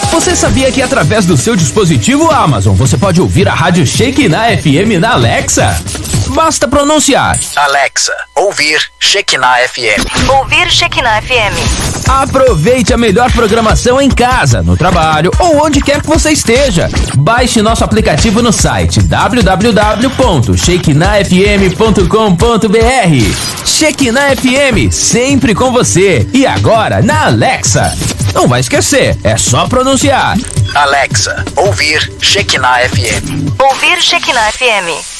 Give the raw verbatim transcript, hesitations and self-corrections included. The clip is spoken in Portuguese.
Você sabia que através do seu dispositivo Amazon você pode ouvir a rádio Shekinah F M na Alexa? Basta pronunciar: Alexa, ouvir Shekinah F M. Ouvir Shekinah F M. Aproveite a melhor programação em casa, no trabalho ou onde quer que você esteja. Baixe nosso aplicativo no site w w w ponto shekinah f m ponto com ponto b r. Shekinah F M, sempre com você. E agora na Alexa. Não vai esquecer, é só pronunciar: Alexa, ouvir Shekinah F M. Ouvir Shekinah F M.